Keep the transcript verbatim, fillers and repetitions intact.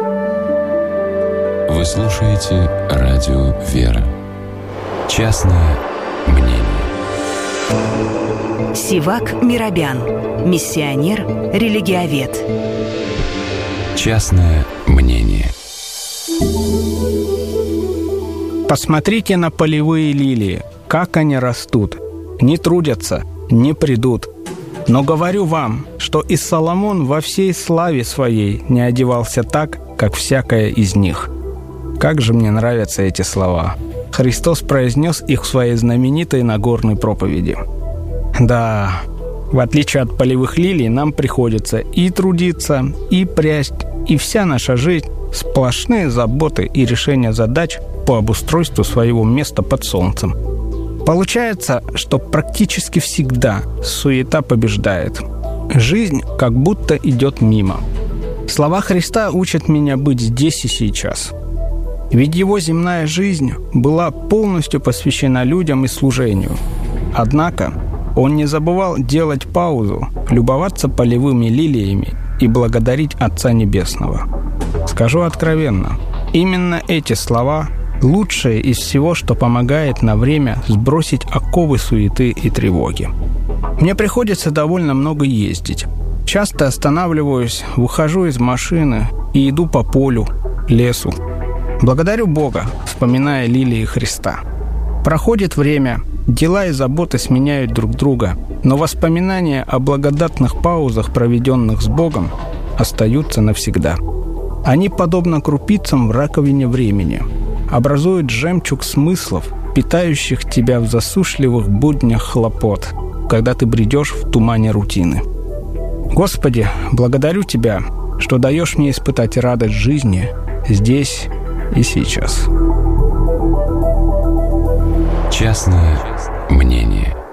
Вы слушаете радио «Вера». Частное мнение. Сивак Миробян. Миссионер, религиовед. Частное мнение. Посмотрите на полевые лилии, как они растут. Не трудятся, не придут. Но говорю вам, что и Соломон во всей славе своей не одевался так, как всякая из них. Как же мне нравятся эти слова. Христос произнес их в своей знаменитой Нагорной проповеди. Да, в отличие от полевых лилий, нам приходится и трудиться, и прясть, и вся наша жизнь – сплошные заботы и решения задач по обустройству своего места под солнцем. Получается, что практически всегда суета побеждает. Жизнь как будто идет мимо. Слова Христа учат меня быть здесь и сейчас. Ведь его земная жизнь была полностью посвящена людям и служению. Однако он не забывал делать паузу, любоваться полевыми лилиями и благодарить Отца Небесного. Скажу откровенно, именно эти слова – лучшее из всего, что помогает на время сбросить оковы суеты и тревоги. Мне приходится довольно много ездить. Часто останавливаюсь, выхожу из машины и иду по полю, лесу. Благодарю Бога, вспоминая лилии Христа. Проходит время, дела и заботы сменяют друг друга, но воспоминания о благодатных паузах, проведенных с Богом, остаются навсегда. Они, подобно крупицам в раковине времени, образуют жемчуг смыслов, питающих тебя в засушливых буднях хлопот, когда ты бредешь в тумане рутины. Господи, благодарю Тебя, что даешь мне испытать радость жизни здесь и сейчас. Частное мнение.